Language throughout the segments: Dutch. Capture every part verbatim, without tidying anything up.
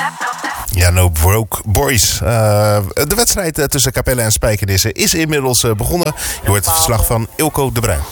Ja, No Broke Boys. Uh, de wedstrijd uh, tussen Capelle en Spijkenisse is inmiddels uh, begonnen. Je hoort het verslag van Ilko de Bruin.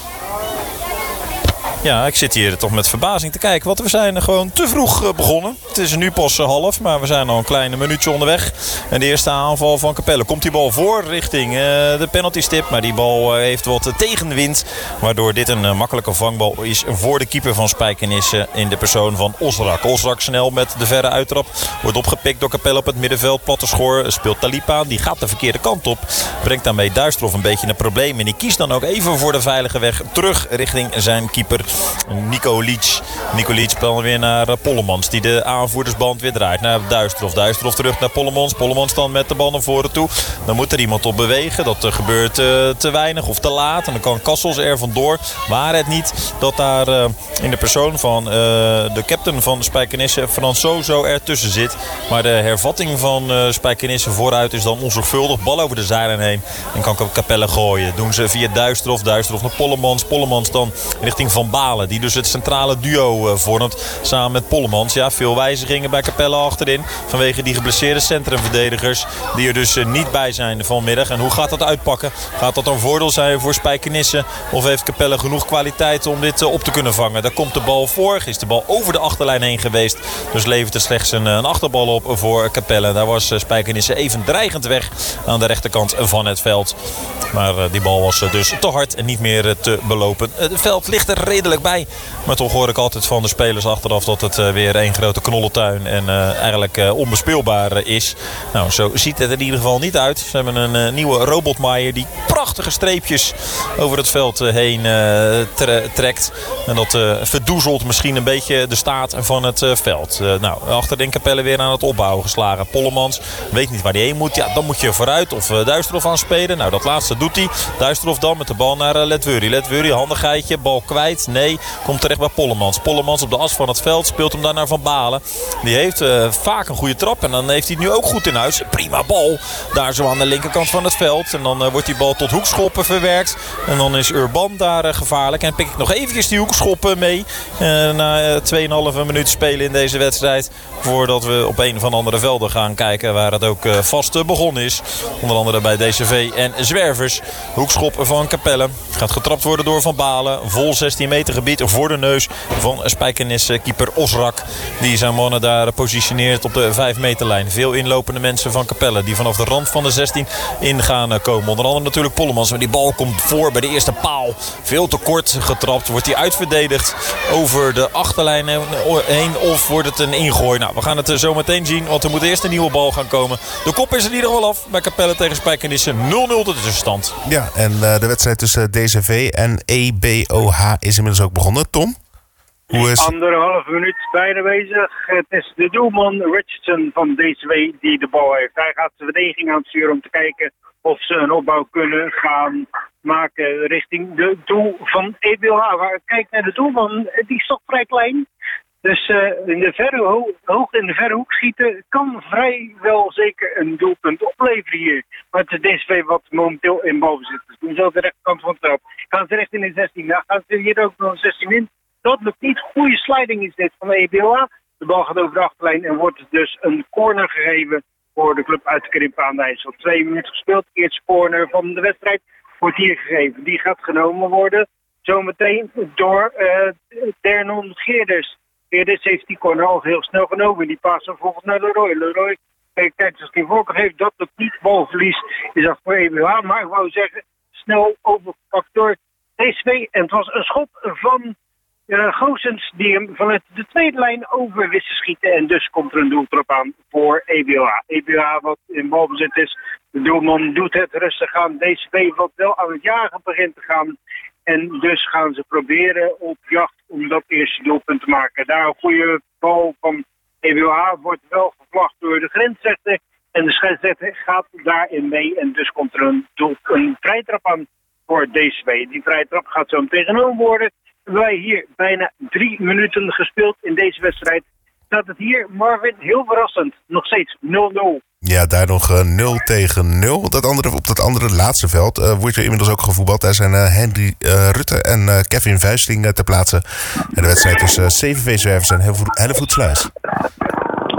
Ja, ik zit hier toch met verbazing te kijken. Want we zijn gewoon te vroeg begonnen. Het is nu pas half, maar we zijn al een klein minuutje onderweg. En de eerste aanval van Capelle. Komt die bal voor richting uh, de penaltystip. Maar die bal uh, heeft wat tegenwind. Waardoor dit een uh, makkelijke vangbal is voor de keeper van Spijkenisse. In de persoon van Osrak. Osrak snel met de verre uittrap. Wordt opgepikt door Capelle op het middenveld. Platte schoor. Speelt Talipa. Die gaat de verkeerde kant op. Brengt daarmee Duisterhof een beetje een probleem. En die kiest dan ook even voor de veilige weg terug richting zijn keeper. Nico Lietz. Nico Lietz speelt weer naar uh, Pollemans. Die de aanvoerdersband weer draait naar Duisterhof. Duisterhof terug naar Pollemans. Pollemans dan met de bal naar voren toe. Dan moet er iemand op bewegen. Dat uh, gebeurt uh, te weinig of te laat. En dan kan Kassels er vandoor. Waar het niet dat daar uh, in de persoon van uh, de captain van Spijkenisse, Fransozo, ertussen zit. Maar de hervatting van uh, Spijkenisse vooruit is dan onzorgvuldig. Bal over de zijlijn heen. En kan Capelle gooien. Doen ze via Duisterhof. Duisterhof naar Pollemans. Pollemans dan richting Van Balen. Die dus het centrale duo uh, vormt. Samen met Pollemans. Ja, veel wijzigingen bij Capelle achterin. Vanwege die geblesseerde centrumverdedigers. Die er dus uh, niet bij zijn vanmiddag. En hoe gaat dat uitpakken? Gaat dat een voordeel zijn voor Spijkenisse? Of heeft Capelle genoeg kwaliteit om dit uh, op te kunnen vangen? Daar komt de bal voor. Is de bal over de achterlijn heen geweest. Dus levert er slechts een, een achterbal op voor Capelle. Daar was uh, Spijkenisse even dreigend weg aan de rechterkant van het veld. Maar uh, die bal was uh, dus te hard en niet meer uh, te belopen. Uh, het veld ligt er redelijk bij. Maar toch hoor ik altijd van de spelers achteraf dat het uh, weer één grote knollentuin en uh, eigenlijk uh, onbespeelbaar uh, is. Nou, zo ziet het er in ieder geval niet uit. Ze hebben een uh, nieuwe robotmaaier die prachtige streepjes over het veld uh, heen uh, tre- trekt. En dat uh, verdoezelt misschien een beetje de staat van het uh, veld. Uh, nou, achterin Capelle weer aan het opbouwen geslagen. Pollemans weet niet waar hij heen moet. Ja, dan moet je vooruit of uh, Duisterhof aanspelen. Nou, dat laatste doet hij. Duisterhof dan met de bal naar uh, Letwuri. Letwuri, handigheidje, bal kwijt. Nee, komt terecht bij Pollemans. Pollemans op de as van het veld, speelt hem daar naar Van Balen. Die heeft uh, vaak een goede trap en dan heeft hij het nu ook goed in huis. Prima bal, daar zo aan de linkerkant van het veld. En dan uh, wordt die bal tot hoekschoppen verwerkt. En dan is Urban daar uh, gevaarlijk. En pik ik nog eventjes die hoekschoppen mee. Uh, na uh, twee komma vijf minuten spelen in deze wedstrijd. Voordat we op een van de andere velden gaan kijken waar het ook uh, vast uh, begonnen is. Onder andere bij D C V en Zwervers. Hoekschop van Capelle. Gaat getrapt worden door Van Balen. Vol zestien meter gebied voor de neus van Spijkenisse keeper Osrak. Die zijn mannen daar positioneert op de vijf meterlijn. Veel inlopende mensen van Capelle die vanaf de rand van de zestien in gaan komen. Onder andere natuurlijk Pollemans. Maar die bal komt voor bij de eerste paal. Veel te kort getrapt. Wordt hij uitverdedigd over de achterlijn heen of wordt het een ingooi? Nou, we gaan het zo meteen zien. Want er moet eerst een nieuwe bal gaan komen. De kop is in ieder geval af bij Capelle tegen Spijkenisse. nul nul de tussenstand. Ja, en uh, de wedstrijd tussen D C V en E B O H is inmiddels ook begonnen. Tom? Hoe is... Anderhalf minuut bijna bezig. Het is de doelman Richardson van D C V die de bal heeft. Hij gaat de verdediging aansturen om te kijken of ze een opbouw kunnen gaan maken richting de doel van E B O H. Maar kijk naar de doelman, die is toch vrij klein. Dus uh, in de verre ho- hoog in de verre hoek schieten kan vrijwel zeker een doelpunt opleveren hier. Maar het is D C V wat momenteel in balbezit is. Doen ze op de rechterkant van het veld. Gaan ze recht in de zestien. Nou gaan ze hier ook nog een zestien in. Dat lukt niet. Goede sliding is dit van de E B O H. De bal gaat over de achterlijn en wordt dus een corner gegeven voor de club uit de Krimpen aan de IJssel. Twee minuten gespeeld. Eerste corner van de wedstrijd wordt hier gegeven. Die gaat genomen worden zometeen door uh, Ternon Geerders. Geerders heeft die corner al heel snel genomen. Die passen vervolgens naar Leroy. Leroy kijkt als geen voorkeur heeft. Dat lukt niet. Balverlies is dat voor E B O H. Maar ik wou zeggen, snel overgepakt door D C V. En het was een schot van Uh, Goossens die hem vanuit de tweede lijn over wist te schieten. En dus komt er een doeltrap aan voor E B O H. E B O H wat in balbezit is. De doelman doet het rustig aan. D C V wat wel aan het jagen begint te gaan. En dus gaan ze proberen op jacht om dat eerste doelpunt te maken. Daar een goede bal van E B O H wordt wel gevlacht door de grensrechter. En de scheidsrechter gaat daarin mee. En dus komt er een, doel, een vrijtrap aan voor D C V. Die vrijtrap gaat zo tegenomen worden. Wij hier bijna drie minuten gespeeld in deze wedstrijd. Staat het hier, Marvin, heel verrassend. Nog steeds nul nul. Ja, daar nog uh, nul tegen nul. Dat andere, op dat andere laatste veld uh, wordt er inmiddels ook gevoetbald. Daar zijn uh, Henry uh, Rutte en uh, Kevin Vuisting uh, ter plaatse. En de wedstrijd tussen uh, C V V Zwervers en Hellevoetsluis.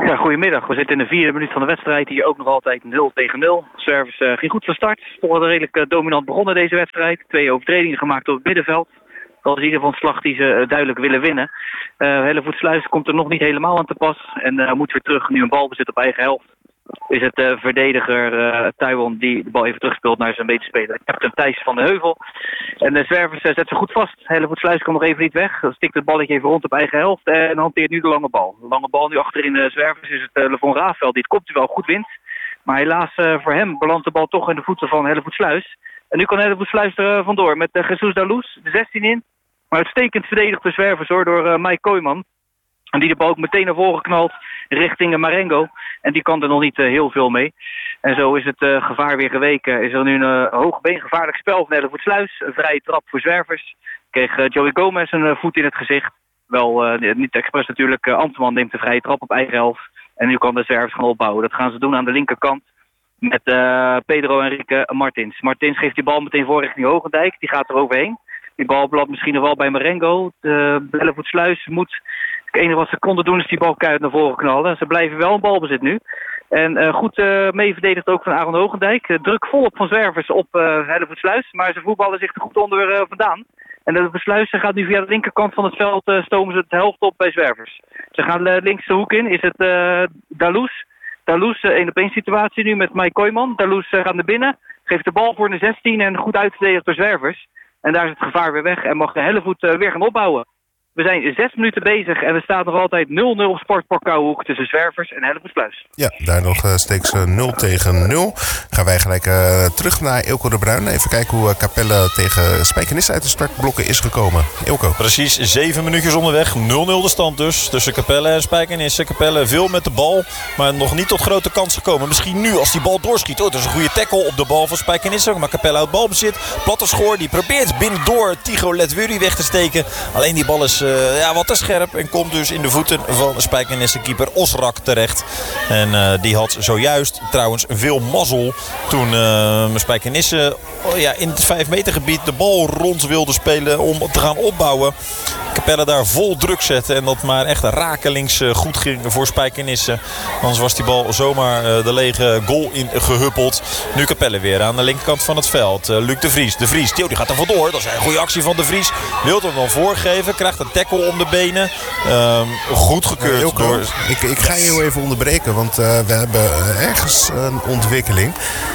Ja, goedemiddag. We zitten in de vierde minuut van de wedstrijd. Hier ook nog altijd nul tegen nul. Service uh, ging goed van start. Toch wel redelijk uh, dominant begonnen deze wedstrijd. Twee overtredingen gemaakt op het middenveld. Dat is in ieder geval een slag die ze uh, duidelijk willen winnen. Uh, Hellevoetsluis komt er nog niet helemaal aan te pas. En uh, moet weer terug nu een balbezit op eigen helft. Is het uh, verdediger uh, Taiwan die de bal even terugspeelt naar zijn medespeler captain Thijs van de Heuvel. En de Zwervers uh, zet ze goed vast. Hellevoetsluis komt nog even niet weg. Dan stikt het balletje even rond op eigen helft en hanteert nu de lange bal. De lange bal nu achterin de Zwervers is het uh, Levon Raafveld die het komt wel goed wint. Maar helaas uh, voor hem belandt de bal toch in de voeten van Hellevoetsluis. En nu kan Hellevoetsluis er uh, vandoor met uh, Jesus Dalous de zestien in. Maar uitstekend verdedigd de Zwervers hoor, door uh, Mike Kooijman. En die de bal ook meteen naar voren knalt richting uh, Marengo. En die kan er nog niet uh, heel veel mee. En zo is het uh, gevaar weer geweken. Is er nu een uh, hoogbeengevaarlijk spel van Hellevoetsluis. Een vrije trap voor Zwervers. Kreeg uh, Joey Gomez een uh, voet in het gezicht. Wel uh, niet expres natuurlijk. Uh, Ambtman neemt de vrije trap op eigen helft. En nu kan de Zwervers gaan opbouwen. Dat gaan ze doen aan de linkerkant. Met uh, Pedro Henrique Martins. Martins geeft die bal meteen voor richting Hogendijk. Die gaat er overheen. Die bal belandt misschien nog wel bij Marengo. De Hellevoetsluis moet het enige wat ze konden doen is die bal keihard naar voren knallen. Ze blijven wel een balbezit nu. En uh, goed uh, mee verdedigd ook van Aaron Hogendijk. Uh, druk volop van Zwervers op uh, Hellevoetsluis. Maar ze voetballen zich er goed onder uh, vandaan. En Hellevoetsluis gaat nu via de linkerkant van het veld uh, stomen ze de helft op bij Zwervers. Ze gaan uh, links de hoek in. Is het uh, Dalous. Dalous uh, één op één situatie nu met Mike Kooijman. Dalous uh, gaat naar binnen. Geeft de bal voor de zestien en goed uitverdedigd door Zwervers. En daar is het gevaar weer weg en mag de Hellevoet uh, weer gaan opbouwen. We zijn zes minuten bezig en er staat nog altijd nul nul op Sportpark Kouwhoek tussen Zwervers en Hellevoetsluis. Ja, daar nog uh, steeds uh, nul tegen nul. Gaan wij gelijk uh, terug naar Eelco de Bruin. Even kijken hoe uh, Capelle tegen Spijkenisse uit de startblokken is gekomen. Eelco. Precies, zeven minuutjes onderweg. nul nul de stand dus tussen Capelle en Spijkenisse. Capelle veel met de bal, maar nog niet tot grote kans gekomen. Misschien nu als die bal doorschiet. Oh, dat is een goede tackle op de bal van Spijkenisse. Maar Capelle houdt balbezit. Platte schoor, die probeert binnendoor Tigo Letwuri weg te steken. Alleen die bal is Uh, ja, wat te scherp en komt dus in de voeten van Spijkenisse keeper Osrak terecht. En uh, die had zojuist trouwens veel mazzel toen uh, Spijkenisse uh, ja, in het vijf meter gebied de bal rond wilde spelen om te gaan opbouwen. Capelle daar vol druk zetten en dat maar echt rakelings uh, goed ging voor Spijkenisse. Anders was die bal zomaar uh, de lege goal in gehuppeld. Nu Capelle weer aan de linkerkant van het veld. Uh, Luc de Vries. De Vries, Theo, die gaat er vandoor. Dat is een goede actie van de Vries. Wilt hem dan voorgeven. Krijgt een tackle om de benen. Uh, goed gekeurd. Eelco, door... ik, ik ga je heel even onderbreken, want uh, we hebben ergens een ontwikkeling.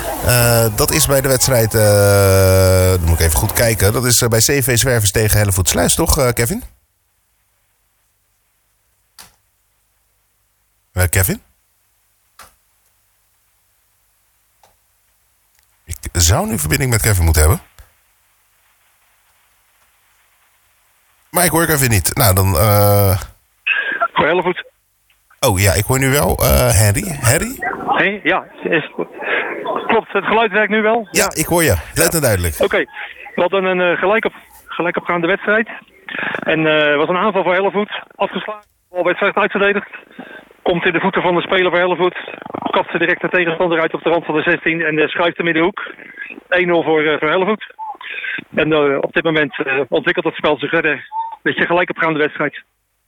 Uh, dat is bij de wedstrijd, uh, dan moet ik even goed kijken. Dat is uh, bij C V Zwervers tegen Hellevoetsluis, toch uh, Kevin? Uh, Kevin? Ik zou nu verbinding met Kevin moeten hebben. Maar ik hoor Kevin niet. Nou, dan... Uh... Voor Hellevoet. Oh ja, ik hoor nu wel. Uh, Harry? Harry? Hey, ja, is... klopt. Het geluid werkt nu wel. Ja, ja. Ik hoor je. Luid en duidelijk. Oké. Okay. We hadden een uh, gelijk, op, gelijk opgaande wedstrijd. En er uh, was een aanval voor Hellevoet. Afgeslagen. De bal werd slecht uitverdedigd. Komt in de voeten van de speler voor Hellevoet. Kapt ze direct de tegenstander uit op de rand van de zestien. En uh, schuift hem in de hoek. één nul voor, uh, voor Hellevoet. En uh, op dit moment uh, ontwikkelt het spel zich verder. Een beetje gelijk opgaande wedstrijd.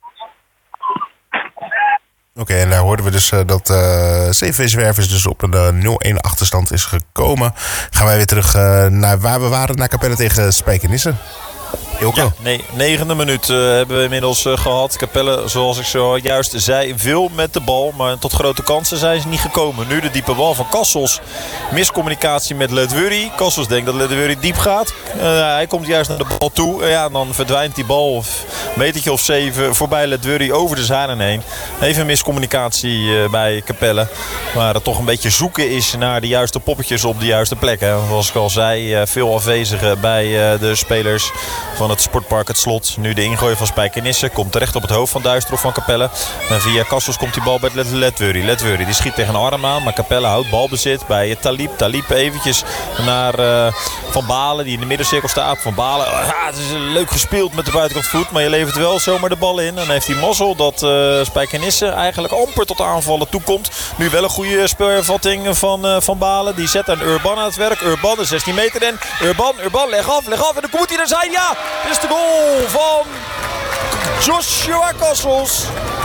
Oké, okay, en daar hoorden we dus uh, dat uh, C V Zwervers dus op een uh, nul één achterstand is gekomen. Gaan wij weer terug uh, naar waar we waren, naar Capelle tegen Spijkenisse. Ja, nee, negende minuut uh, hebben we inmiddels uh, gehad. Capelle, zoals ik zo juist zei, veel met de bal. Maar tot grote kansen zijn ze niet gekomen. Nu de diepe bal van Kassels. Miscommunicatie met Letwuri. Kassels denkt dat Letwuri diep gaat. Uh, hij komt juist naar de bal toe. Uh, ja, dan verdwijnt die bal een metertje of zeven voorbij Letwuri over de zijlijn heen. Even miscommunicatie uh, bij Capelle. Waar het toch een beetje zoeken is naar de juiste poppetjes op de juiste plekken. Zoals ik al zei, uh, veel afwezigen bij uh, de spelers van het Sportpark Het Slot. Nu de ingooi van Spijkenisse. Komt terecht op het hoofd van Duisterhof van Capelle. En via Kassels komt die bal bij Letwuri. Letwuri die schiet tegen een arm aan. Maar Capelle houdt balbezit bij Talib. Talib eventjes naar uh, Van Balen. Die in de middencirkel staat. Van Balen. Uh, het is leuk gespeeld met de buitenkant voet. Maar je levert wel zomaar de bal in. En dan heeft hij mazzel dat uh, Spijkenisse eigenlijk amper tot aanvallen toekomt. Nu wel een goede speelvatting van uh, Van Balen. Die zet aan Urban aan het werk. Urban de zestien meter in. Urban, Urban, leg af, leg af. En dan moet hij er zijn. Ja! Dit is de goal van Joshua Kassels.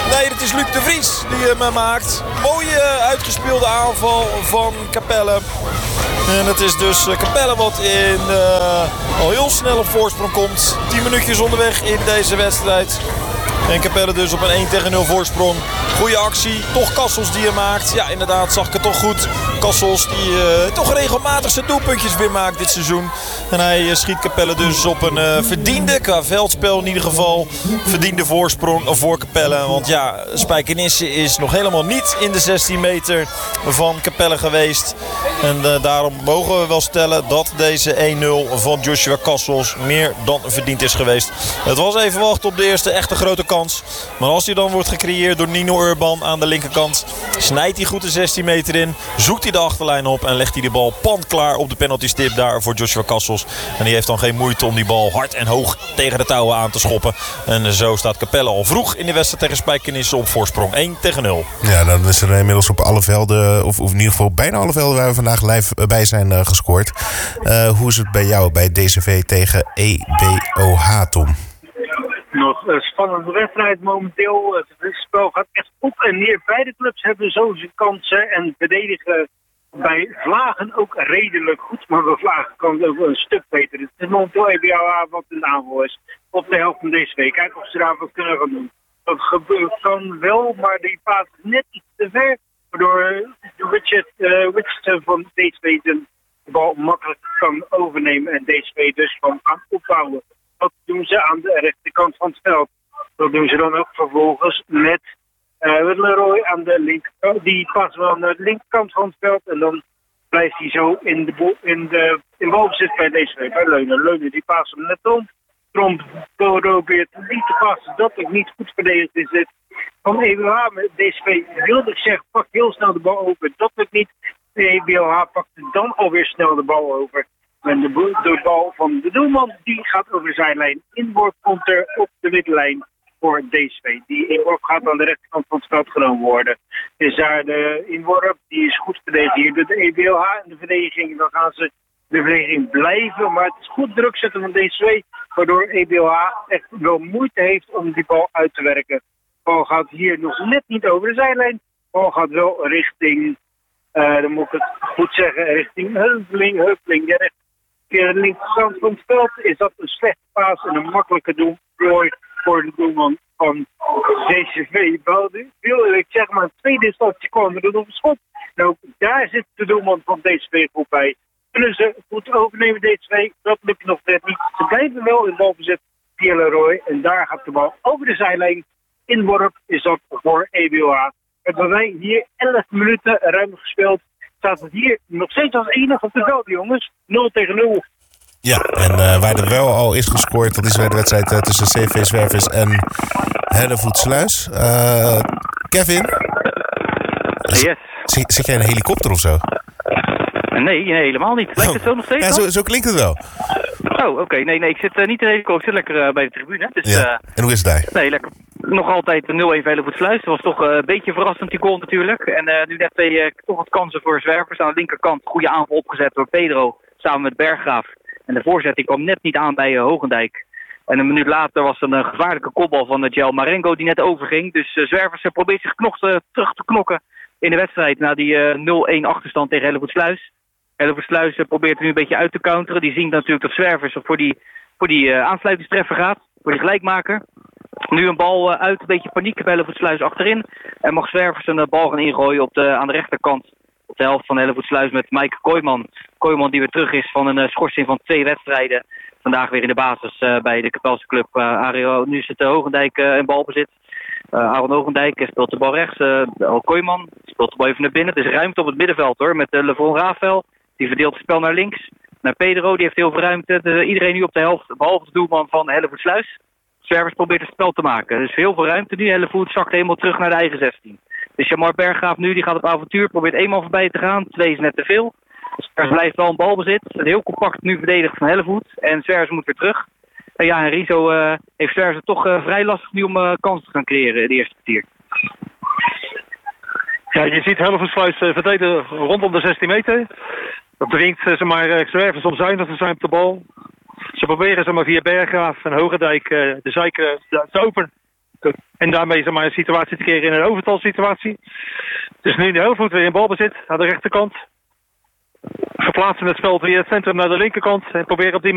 Nee, het is Luc de Vries die hem maakt. Mooie uitgespeelde aanval van Capelle. En het is dus Capelle wat in uh, al heel snel op voorsprong komt. tien minuutjes onderweg in deze wedstrijd. En Capelle dus op een één tegen nul voorsprong. Goeie actie. Toch Kassels die hem maakt. Ja, inderdaad zag ik het toch goed. Kassels die uh, toch regelmatig zijn doelpuntjes weer maakt dit seizoen. En hij uh, schiet Capelle dus op een uh, verdiende, qua veldspel in ieder geval, verdiende voorsprong voor Capelle. Want ja, Spijkenisse is nog helemaal niet in de zestien meter van Capelle geweest. En uh, daarom mogen we wel stellen dat deze één nul van Joshua Kassels meer dan verdiend is geweest. Het was even wachten op de eerste echte grote kans. Maar als hij dan wordt gecreëerd door Nino Urban aan de linkerkant, snijdt hij goed de zestien meter in, zoekt hij de achterlijn op en legt hij de bal pandklaar op de penaltystip daar voor Joshua Kassels. En die heeft dan geen moeite om die bal hard en hoog tegen de touwen aan te schoppen. En zo staat Capelle al vroeg in de wedstrijd tegen Spijkenisse op voorsprong één tegen nul. Ja, dan is er inmiddels op alle velden, of, of in ieder geval bijna alle velden waar we vandaag live bij zijn uh, gescoord. Uh, hoe is het bij jou bij D C V tegen E B O H, Tom? Nog een spannende wedstrijd momenteel. Het spel gaat echt op en neer. Beide clubs hebben zo zijn kansen en verdedigen bij Vlagen ook redelijk goed. Maar bij Vlagen kan het ook een stuk beter. Het is momenteel E B O H wat in de aanval is op de helft van deze week. Kijken of ze daar wat kunnen gaan doen. Dat gebeurt kan wel, maar die paas is net iets te ver. Waardoor Richard, uh, Richardson van D C V de bal makkelijk kan overnemen en D C V dus kan gaan opbouwen. Dat doen ze aan de rechterkant van het veld. Dat doen ze dan ook vervolgens met uh, Leroy aan de linkerkant. Die passen we aan de linkerkant van het veld. En dan blijft hij zo in de, bo- in de in balbezit bij deze week. Bij Leunen. Leunen die passen hem net om. Tromp probeert niet te passen. Dat ook niet goed verdedigd is dit. Van E B O H met D C V wilde ik zeggen, pak heel snel de bal over. Dat ook niet. De E B O H pakt dan alweer snel de bal over. En de, bo- de bal van de doelman die gaat over de zijlijn. Inworp komt er op de middenlijn voor D C V. Die inworp gaat aan de rechterkant van het veld genomen worden. Is daar de inworp, die is goed verdedigd hier door de E B O H en de verdediging. Dan gaan ze de verdediging blijven. Maar het is goed druk zetten van D C V. Waardoor E B O H echt wel moeite heeft om die bal uit te werken. De bal gaat hier nog net niet over de zijlijn. De bal gaat wel richting, uh, dan moet ik het goed zeggen, richting Heuveling. Heuveling, ja, via de linkerkant van het veld is dat een slechte paas en een makkelijke doel voor de doelman van D C V. Wil ik zeg maar, een tweede instantie kwam er op een schot. En ook daar zit de doelman van D C V goed bij. Kunnen ze goed overnemen, D C V? Dat lukt nog net niet. Ze blijven wel in balbezit via Leroy. En daar gaat de bal over de zijlijn. Inworp is dat voor E B O H. Hebben wij hier elf minuten ruim gespeeld. Staat het hier nog steeds als enige op de veld, jongens. nul tegen nul. Ja, en uh, waar er wel al is gescoord, dat is bij de wedstrijd uh, tussen C V Zwervers en Hellevoet Sluis. Uh, Kevin? Yes. Z- zit jij in een helikopter of zo? Nee, nee, helemaal niet. Lijkt het zo nog steeds? Ja, zo, zo klinkt het wel. Oh, oké. Okay. Nee, nee, ik zit uh, niet in de helikopter. Ik zit lekker uh, bij de tribune. Dus, ja. uh, En hoe is het daar? Nee, lekker. Nog altijd nul één Hellevoet Sluis. Dat was toch uh, een beetje verrassend, die goal natuurlijk. En uh, nu net twee uh, toch wat kansen voor Zwervers. Aan de linkerkant goede aanval opgezet door Pedro samen met Berggraaf. En de voorzet die kwam net niet aan bij uh, Hogendijk. En een minuut later was een uh, gevaarlijke kopbal van uh, Gel Marengo die net overging. Dus uh, Zwervers uh, probeert zich knocht, uh, terug te knokken in de wedstrijd na die uh, nul één achterstand tegen Hellevoet Sluis. Hellevoet Sluis uh, probeert er nu een beetje uit te counteren. Die zien natuurlijk dat Zwervers voor die, voor die uh, aansluitingstreffer gaat. Voor die gelijkmaker. Nu een bal uh, uit, een beetje paniek bij Hellevoet Sluis achterin. En mag Zwervers een uh, bal gaan ingooien op de, aan de rechterkant. Op de helft van Hellevoet Sluis met Maaike Kooijman. Kooijman die weer terug is van een uh, schorsing van twee wedstrijden. Vandaag weer in de basis uh, bij de Kapelse club. Uh, Ario, nu zit uh, Hogendijk uh, in balbezit. Uh, Aaron Hogendijk speelt de bal rechts. Uh, Kooijman speelt de bal even naar binnen. Het is ruimte op het middenveld hoor. Met uh, Levon Rafael. Die verdeelt het spel naar links. Naar Pedro, die heeft heel veel ruimte. De, iedereen nu op de helft, behalve de doelman van Hellevoet Sluis. Zwervers probeert het spel te maken. Dus heel veel ruimte nu. Hellevoet zakt helemaal terug naar de eigen zestien. Dus Jamar Berggraaf nu, die gaat op avontuur. Probeert één man voorbij te gaan. Twee is net te veel. Zwervers blijft wel een balbezit. Het heel compact nu verdedigd van Hellevoet. En Zwervers moet weer terug. En ja, en Rizo uh, heeft Zwervers toch uh, vrij lastig nu om uh, kansen te gaan creëren in de eerste kwartier. Ja, je ziet Hellevoet Sluis uh, verdedigen rondom de zestien meter. Dat dringt uh, zeg maar, uh, Zwervers om zuinig te zijn op de bal. Ze proberen zeg maar, via Berggraaf en Hogendijk uh, de zijken uh, te open. En daarmee zeg maar, een situatie te keren in een overtalsituatie. Dus nu de Hellevoet weer in balbezit aan de rechterkant. Verplaatsen het spel via het centrum naar de linkerkant. En proberen op die